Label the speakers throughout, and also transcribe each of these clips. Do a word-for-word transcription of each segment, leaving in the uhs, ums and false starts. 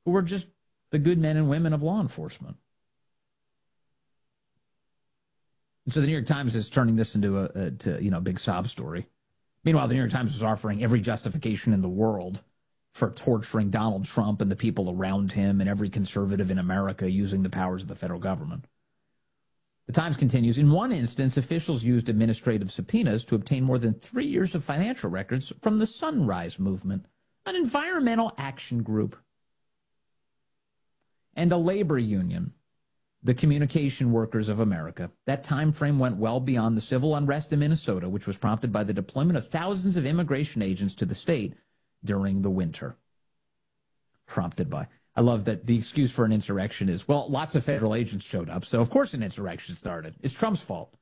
Speaker 1: who were just the good men and women of law enforcement. And so the New York Times is turning this into a, a to, you know, big sob story. Meanwhile, the New York Times is offering every justification in the world for torturing Donald Trump and the people around him and every conservative in America using the powers of the federal government. The Times continues, in one instance, officials used administrative subpoenas to obtain more than three years of financial records from the Sunrise Movement, an environmental action group, and a labor union, the Communication Workers of America. That time frame went well beyond the civil unrest in Minnesota, which was prompted by the deployment of thousands of immigration agents to the state during the winter. Prompted by. I love that the excuse for an insurrection is, well, lots of federal agents showed up, so of course an insurrection started. It's Trump's fault.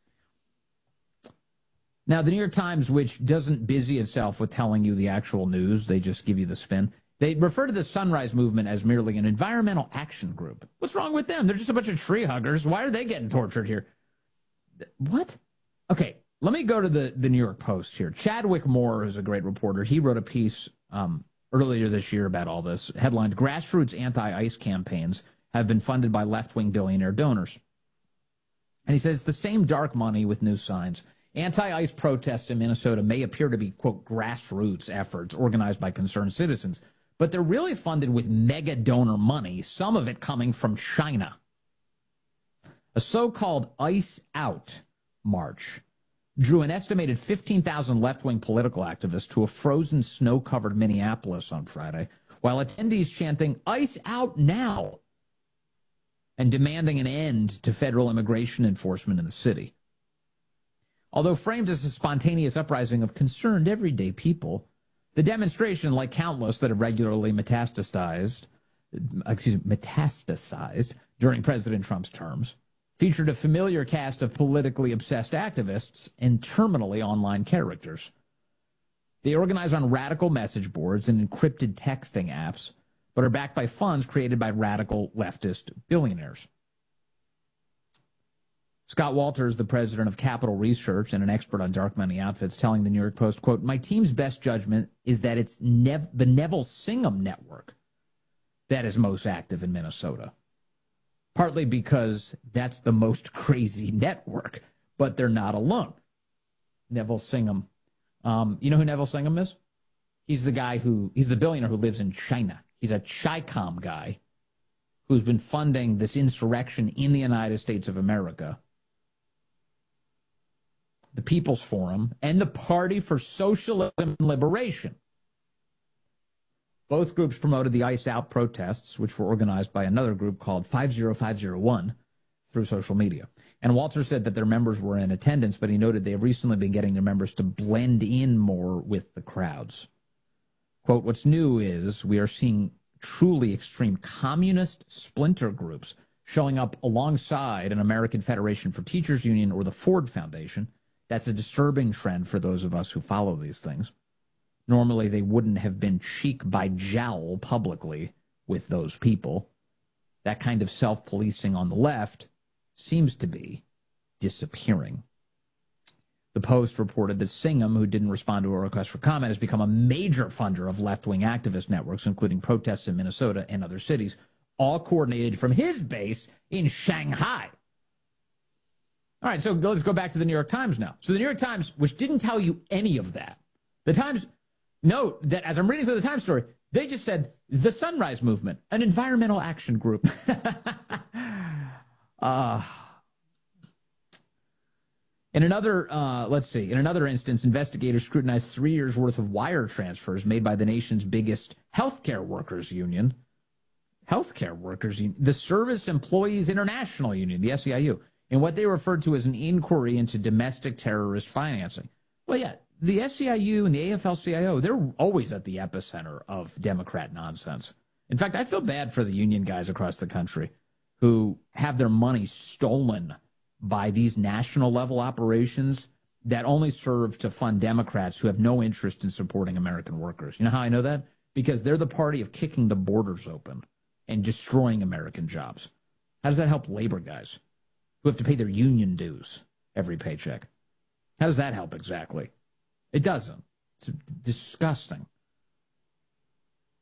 Speaker 1: Now, the New York Times, which doesn't busy itself with telling you the actual news, they just give you the spin, they refer to the Sunrise Movement as merely an environmental action group. What's wrong with them? They're just a bunch of tree huggers. Why are they getting tortured here? What? Okay, let me go to the, the New York Post here. Chadwick Moore, who's a great reporter, he wrote a piece um, earlier this year about all this, headlined, Grassroots Anti-ICE Campaigns Have Been Funded by Left-Wing Billionaire Donors. And he says, the same dark money with new signs. Anti-ICE protests in Minnesota may appear to be, quote, grassroots efforts organized by concerned citizens, but they're really funded with mega donor money, some of it coming from China. A so-called ICE Out march drew an estimated fifteen thousand left-wing political activists to a frozen, snow-covered Minneapolis on Friday, while attendees chanting, ICE out now, and demanding an end to federal immigration enforcement in the city. Although framed as a spontaneous uprising of concerned everyday people, the demonstration, like countless that have regularly metastasized, excuse me, metastasized during President Trump's terms, featured a familiar cast of politically obsessed activists and terminally online characters. They organize on radical message boards and encrypted texting apps, but are backed by funds created by radical leftist billionaires. Scott Walters, the president of Capital Research and an expert on dark money outfits, telling the New York Post, quote, my team's best judgment is that it's Nev- the Neville Singham network that is most active in Minnesota. Partly because that's the most crazy network, but they're not alone. Neville Singham. Um, you know who Neville Singham is? He's the guy who, he's the billionaire who lives in China. He's a Chi-Com guy who's been funding this insurrection in the United States of America. The People's Forum, and the Party for Socialism and Liberation. Both groups promoted the ICE Out protests, which were organized by another group called five oh five oh one through social media. And Walter said that their members were in attendance, but he noted they have recently been getting their members to blend in more with the crowds. Quote, what's new is we are seeing truly extreme communist splinter groups showing up alongside an American Federation for Teachers Union or the Ford Foundation. That's a disturbing trend for those of us who follow these things. Normally, they wouldn't have been cheek by jowl publicly with those people. That kind of self-policing on the left seems to be disappearing. The Post reported that Singham, who didn't respond to a request for comment, has become a major funder of left-wing activist networks, including protests in Minnesota and other cities, all coordinated from his base in Shanghai. All right, so let's go back to the New York Times now. So the New York Times, which didn't tell you any of that, the Times, note that as I'm reading through the Times story, they just said, the Sunrise Movement, an environmental action group. uh, in another, uh, let's see, in another instance, investigators scrutinized three years' worth of wire transfers made by the nation's biggest healthcare workers union, healthcare workers union, the Service Employees International Union, the S E I U, in what they referred to as an inquiry into domestic terrorist financing. Well, yeah, the S E I U and the A F L C I O, they're always at the epicenter of Democrat nonsense. In fact, I feel bad for the union guys across the country who have their money stolen by these national-level operations that only serve to fund Democrats who have no interest in supporting American workers. You know how I know that? Because they're the party of kicking the borders open and destroying American jobs. How does that help labor guys who have to pay their union dues every paycheck? How does that help exactly? It doesn't. It's disgusting.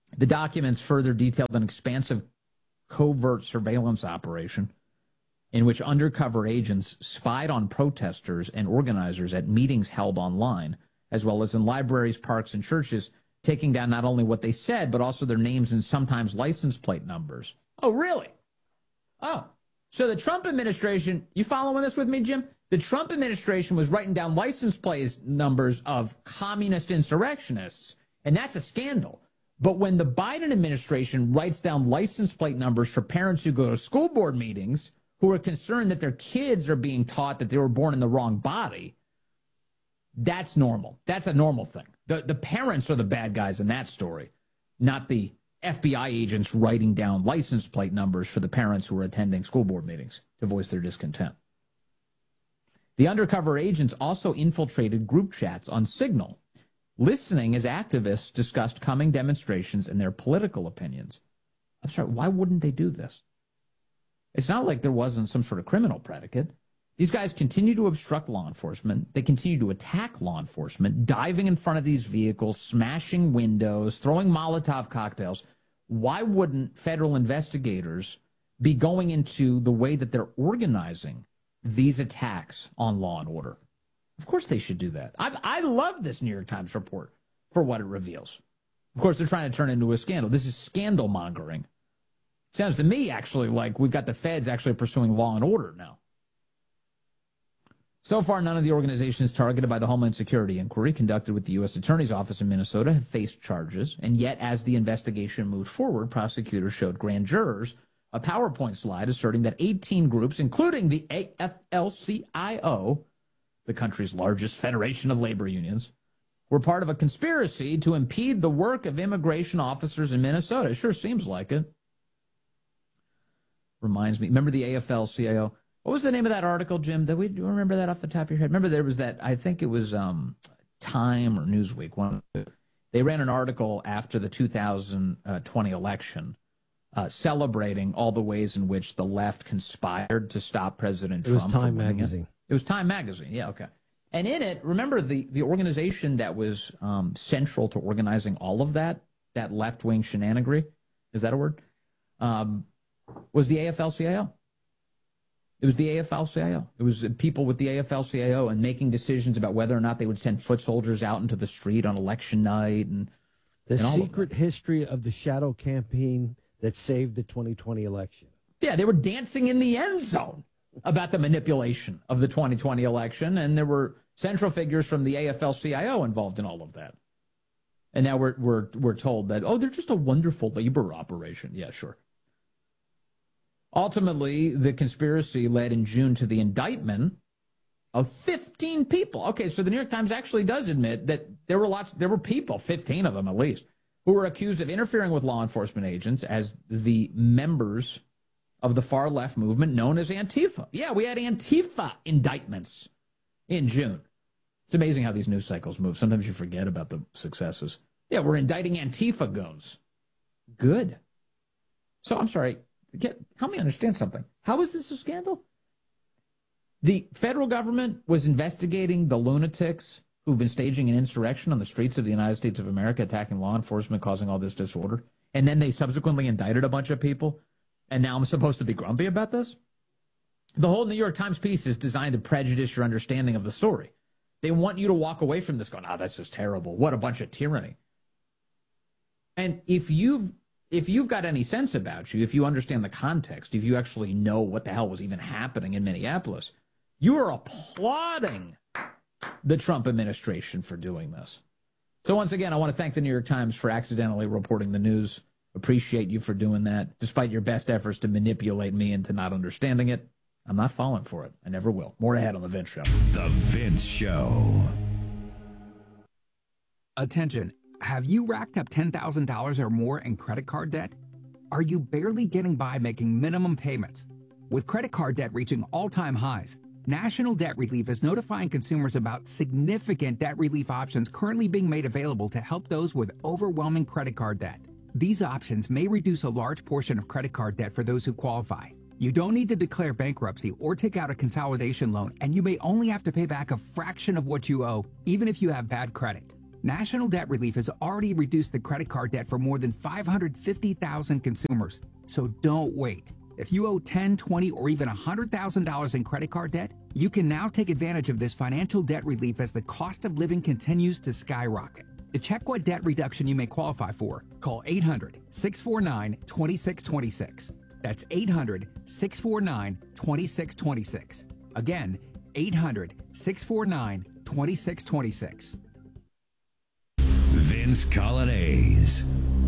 Speaker 1: The documents further detailed an expansive covert surveillance operation in which undercover agents spied on protesters and organizers at meetings held online, as well as in libraries, parks, and churches, taking down not only what they said, but also their names and sometimes license plate numbers. Oh, really? Oh, so the Trump administration, you following this with me, Jim? The Trump administration was writing down license plate numbers of communist insurrectionists, and that's a scandal. But when the Biden administration writes down license plate numbers for parents who go to school board meetings who are concerned that their kids are being taught that they were born in the wrong body, that's normal. That's a normal thing. The, the parents are the bad guys in that story, not the F B I agents writing down license plate numbers for the parents who are attending school board meetings to voice their discontent. The undercover agents also infiltrated group chats on Signal, listening as activists discussed coming demonstrations and their political opinions. I'm sorry, why wouldn't they do this? It's not like there wasn't some sort of criminal predicate. These guys continue to obstruct law enforcement. They continue to attack law enforcement, diving in front of these vehicles, smashing windows, throwing Molotov cocktails. Why wouldn't federal investigators be going into the way that they're organizing these attacks on law and order? Of course they should do that. I, I love this New York Times report for what it reveals. Of course, they're trying to turn it into a scandal. This is scandal mongering. Sounds to me, actually, like we've got the feds actually pursuing law and order now. So far, none of the organizations targeted by the Homeland Security inquiry conducted with the U S Attorney's Office in Minnesota have faced charges. And yet, as the investigation moved forward, prosecutors showed grand jurors a PowerPoint slide asserting that eighteen groups, including the A F L C I O, the country's largest federation of labor unions, were part of a conspiracy to impede the work of immigration officers in Minnesota. It sure seems like it. Reminds me, remember the A F L C I O? What was the name of that article, Jim? That we do you remember that off the top of your head? Remember there was that, I think it was um, Time or Newsweek. One, they ran an article after the two thousand twenty election uh, celebrating all the ways in which the left conspired to stop President
Speaker 2: It
Speaker 1: Trump.
Speaker 2: was Time magazine.
Speaker 1: It. it was Time magazine, yeah, okay. And in it, remember the, the organization that was um, central to organizing all of that, that left-wing shenanigery, is that a word? Um, was the A F L C I O. It was the A F L C I O. It was people with the A F L C I O and making decisions about whether or not they would send foot soldiers out into the street on election night. And
Speaker 2: The
Speaker 1: and
Speaker 2: secret history of the shadow campaign that saved the twenty twenty election.
Speaker 1: Yeah, they were dancing in the end zone about the manipulation of the twenty twenty election, and there were central figures from the A F L C I O involved in all of that. And now we're we're we're told that, oh, they're just a wonderful labor operation. Yeah, sure. Ultimately, the conspiracy led in June to the indictment of fifteen people. Okay, so the New York Times actually does admit that there were lots, there were people, fifteen of them at least, who were accused of interfering with law enforcement agents as the members of the far left movement known as Antifa. Yeah, we had Antifa indictments in June. It's amazing how these news cycles move. Sometimes you forget about the successes. Yeah, we're indicting Antifa goons. Good. So I'm sorry. Get, help me understand something. How is this a scandal? The federal government was investigating the lunatics who've been staging an insurrection on the streets of the United States of America, attacking law enforcement, causing all this disorder. And then they subsequently indicted a bunch of people. And now I'm supposed to be grumpy about this? The whole New York Times piece is designed to prejudice your understanding of the story. They want you to walk away from this going, oh, that's just terrible. What a bunch of tyranny. And if you've If you've got any sense about you, if you understand the context, if you actually know what the hell was even happening in Minneapolis, you are applauding the Trump administration for doing this. So once again, I want to thank the New York Times for accidentally reporting the news. Appreciate you for doing that. Despite your best efforts to manipulate me into not understanding it, I'm not falling for it. I never will. More ahead on The Vince Show.
Speaker 3: The Vince Show.
Speaker 4: Attention. Have you racked up ten thousand dollars or more in credit card debt? Are you barely getting by making minimum payments? With credit card debt reaching all-time highs, National Debt Relief is notifying consumers about significant debt relief options currently being made available to help those with overwhelming credit card debt. These options may reduce a large portion of credit card debt for those who qualify. You don't need to declare bankruptcy or take out a consolidation loan, and you may only have to pay back a fraction of what you owe, even if you have bad credit. National Debt Relief has already reduced the credit card debt for more than five hundred fifty thousand consumers. So don't wait. If you owe ten, twenty, or even one hundred thousand dollars in credit card debt, you can now take advantage of this financial debt relief as the cost of living continues to skyrocket. To check what debt reduction you may qualify for, call eight hundred, six four nine, two six two six. That's eight hundred, six four nine, two six two six. Again, eight hundred, six four nine, two six two six.
Speaker 3: Vince Colonnese.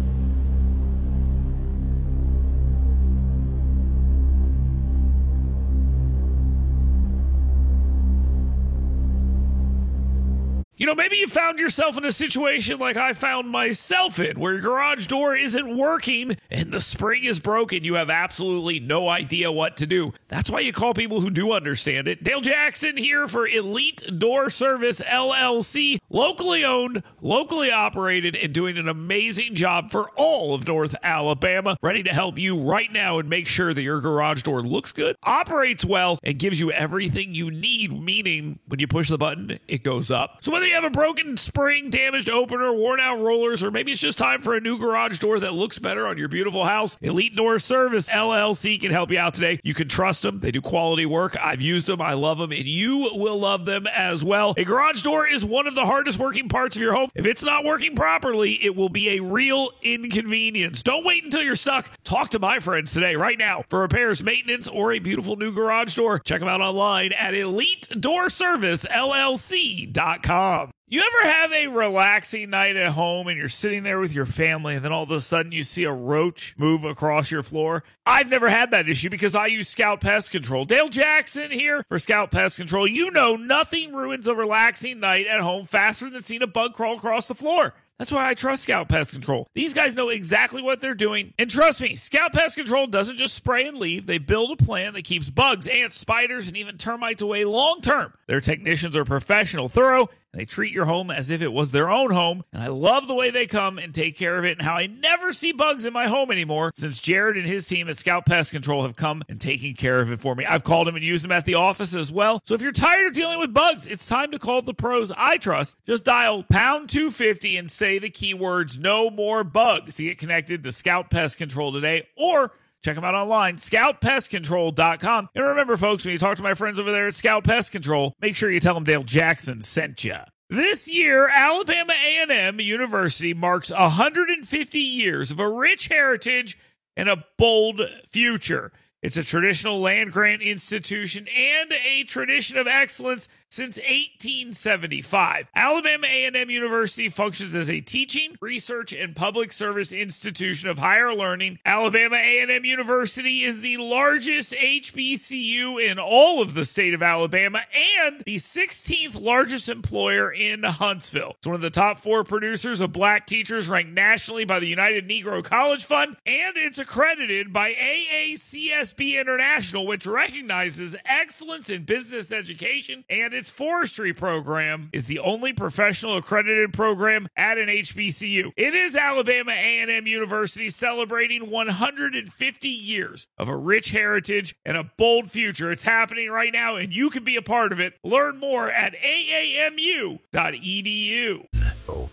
Speaker 5: You know, maybe you found yourself in a situation like I found myself in, where your garage door isn't working and the spring is broken. You have absolutely no idea what to do. That's why you call people who do understand it. Dale Jackson here for Elite Door Service, L L C. Locally owned, locally operated, and doing an amazing job for all of North Alabama. Ready to help you right now and make sure that your garage door looks good, operates well, and gives you everything you need, meaning when you push the button, it goes up. So whether you have a broken spring, damaged opener, worn out rollers, or maybe it's just time for a new garage door that looks better on your beautiful house, Elite Door Service, L L C can help you out today. You can trust them. They do quality work. I've used them. I love them, and you will love them as well. A garage door is one of the hardest working parts of your home. If it's not working properly, it will be a real inconvenience. Don't wait until you're stuck. Talk to my friends today, right now, for repairs, maintenance, or a beautiful new garage door. Check them out online at elite door service L L C dot com. You ever have a relaxing night at home and you're sitting there with your family and then all of a sudden you see a roach move across your floor? I've never had that issue because I use Scout Pest Control. Dale Jackson here for Scout Pest Control. You know nothing ruins a relaxing night at home faster than seeing a bug crawl across the floor. That's why I trust Scout Pest Control. These guys know exactly what they're doing. And trust me, Scout Pest Control doesn't just spray and leave. They build a plan that keeps bugs, ants, spiders, and even termites away long term. Their technicians are professional, thorough, and they treat your home as if it was their own home. And I love the way they come and take care of it and how I never see bugs in my home anymore since Jared and his team at Scout Pest Control have come and taken care of it for me. I've called them and used them at the office as well. So if you're tired of dealing with bugs, it's time to call the pros I trust. Just dial pound two fifty and say the keywords no more bugs to get connected to Scout Pest Control today, or check them out online, scout pest control dot com. And remember, folks, when you talk to my friends over there at Scout Pest Control, make sure you tell them Dale Jackson sent you. This year, Alabama A and M University marks one hundred fifty years of a rich heritage and a bold future. It's a traditional land-grant institution and a tradition of excellence since eighteen seventy-five. Alabama A and M University functions as a teaching, research, and public service institution of higher learning. Alabama A and M University is the largest H B C U in all of the state of Alabama and the sixteenth largest employer in Huntsville. It's one of the top four producers of black teachers, ranked nationally by the United Negro College Fund, and it's accredited by A A C S B International, which recognizes excellence in business education, and its forestry program is the only professional accredited program at an H B C U. It is Alabama A and M University celebrating one hundred fifty years of a rich heritage and a bold future. It's happening right now, and you can be a part of it. Learn more at A A M U dot E D U.
Speaker 3: Oh.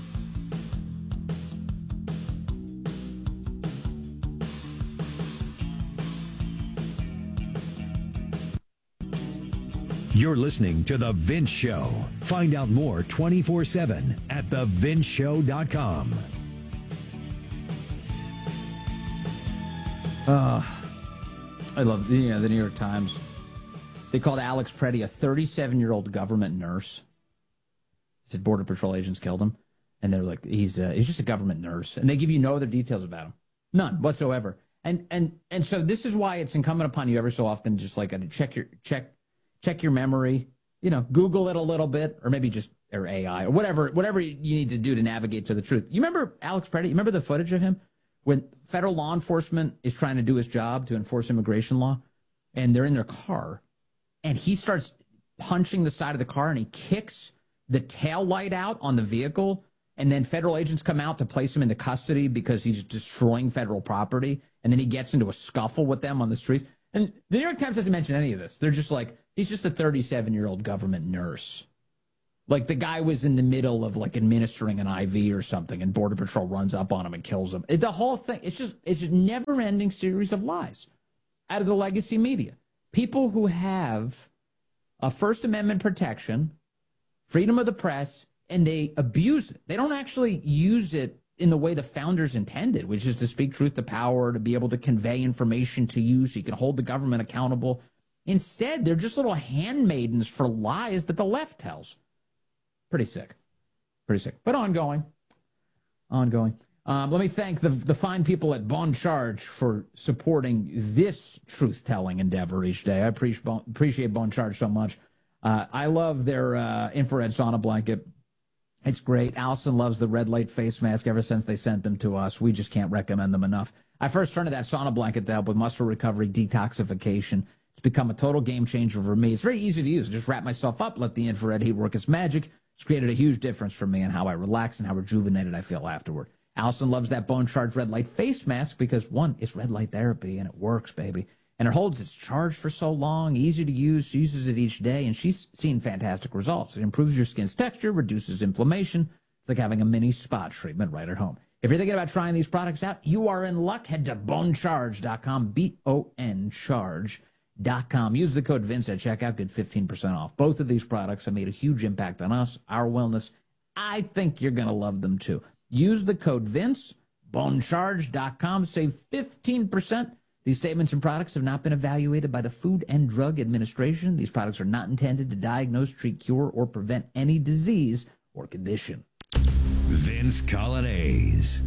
Speaker 3: You're listening to The Vince Show. Find out more twenty-four seven at the vince show dot com.
Speaker 1: Uh, I love you know, the New York Times. They called Alex Preddy a thirty-seven-year-old government nurse. He said Border Patrol agents killed him. And they're like, he's uh, he's just a government nurse. And they give you no other details about him. None whatsoever. And and and so this is why it's incumbent upon you ever so often just like to check your check check your memory, you know, Google it a little bit, or maybe just or A I or whatever whatever you need to do to navigate to the truth. You remember Alex Preddy? You remember the footage of him when federal law enforcement is trying to do his job to enforce immigration law, and they're in their car, and he starts punching the side of the car, and he kicks the tail light out on the vehicle, and then federal agents come out to place him into custody because he's destroying federal property, and then he gets into a scuffle with them on the streets. And the New York Times doesn't mention any of this. They're just like, he's just a thirty-seven-year-old government nurse. Like the guy was in the middle of like administering an I V or something, and Border Patrol runs up on him and kills him. It, the whole thing, it's just it's a never-ending series of lies out of the legacy media. People who have a First Amendment protection, freedom of the press, and they abuse it. They don't actually use it in the way the founders intended, which is to speak truth to power, to be able to convey information to you so you can hold the government accountable. Instead, they're just little handmaidens for lies that the left tells. Pretty sick. Pretty sick. But ongoing. Ongoing. Um, let me thank the, the fine people at Bon Charge for supporting this truth-telling endeavor each day. I appreciate Bon, appreciate Bon Charge so much. Uh, I love their uh, infrared sauna blanket. It's great. Allison loves the red light face mask ever since they sent them to us. We just can't recommend them enough. I first turned to that sauna blanket to help with muscle recovery, detoxification. It's become a total game changer for me. It's very easy to use. Just wrap myself up, let the infrared heat work its magic. It's created a huge difference for me in how I relax and how rejuvenated I feel afterward. Allison loves that Bone Charge red light face mask because, one, it's red light therapy, and it works, baby. And it holds its charge for so long, easy to use. She uses it each day, and she's seen fantastic results. It improves your skin's texture, reduces inflammation. It's like having a mini spa treatment right at home. If you're thinking about trying these products out, you are in luck. Head to bone charge dot com, B O N charge dot com. Use the code Vince at checkout, get fifteen percent off. Both of these products have made a huge impact on us, our wellness. I think you're going to love them, too. Use the code Vince, bone charge dot com, save fifteen percent. These statements and products have not been evaluated by the Food and Drug Administration. These products are not intended to diagnose, treat, cure, or prevent any disease or condition.
Speaker 3: Vince Coglianese.